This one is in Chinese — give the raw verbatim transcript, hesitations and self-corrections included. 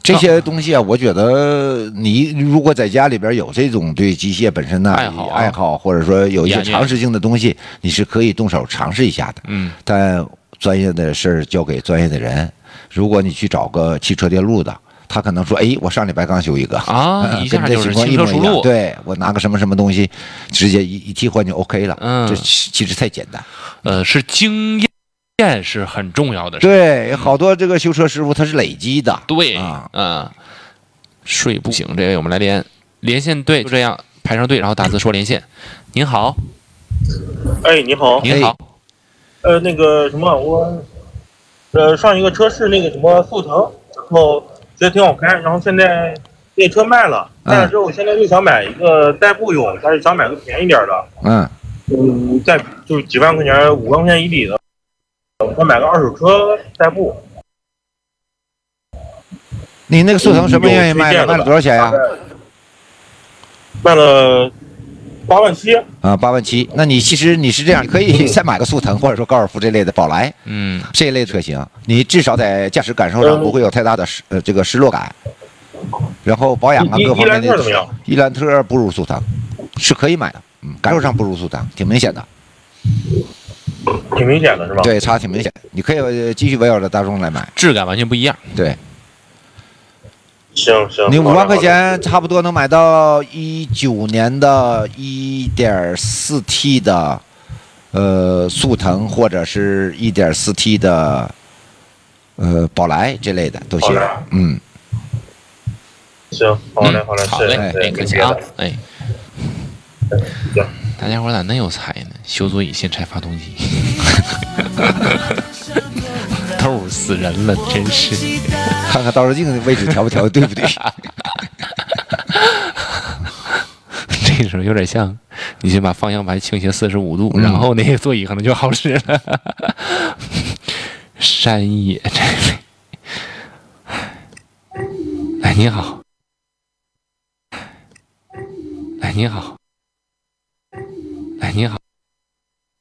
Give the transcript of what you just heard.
这些东西啊，我觉得你如果在家里边有这种对机械本身的爱好、啊、 爱好，或者说有一些常识性的东西，你是可以动手尝试一下的。 嗯， 但专业的事儿交给专业的人。如果你去找个汽车电路的，他可能说：“哎，我上礼拜刚修一个啊，一下就是轻车熟路。” 对，我拿个什么什么东西，直接一一替换就 OK 了。 嗯， 这其实太简单。 呃，是经验。验是很重要的事， 对，好多这个修车师傅他是累积的， 对啊， 嗯，睡不醒，这个我们来连连线队，就这样排上队，然后大字说连线。您好， 哎，你好， 您好， 呃，那个什么，我呃上一个车是那个什么速腾，然后觉得挺好开，然后现在那车卖了，卖了之后，我现在就想买一个代步用，但是想买个便宜点的， 嗯嗯，再就是几万块钱，五万块钱以里的。我买个二手车代步。 你那个速腾什么愿意卖的？卖了多少钱呀？ 卖了八万七。 啊，八万七。那你其实你是这样，你可以再买个速腾或者说高尔夫这类的宝来， 嗯， 这一类的车型，你至少在驾驶感受上不会有太大的失呃这个失落感。然后保养啊各方面的，伊兰特不如速腾，是可以买的，嗯，感受上不如速腾，挺明显的。 挺明显的是吧？ 对，差挺明显。你可以继续围绕着大众来买， 质感完全不一样。 对， 行行。 你五万块钱差不多能买到一九年的一点四 T 的呃速腾，或者是一点四 T 的呃宝来这类的都行。嗯。 行，好嘞，好嘞， 好嘞，哎，客气啊，哎。 行。 大家伙咋那有才呢？修座椅先拆发动机，逗死人了，真是！ 看看倒车镜的位置调不调的对不对？ 这时候有点像，你先把方向盘倾斜四十五度，嗯、然后那个座椅可能就好使了。山野这位，哎，你好，哎，你好。哎，你好。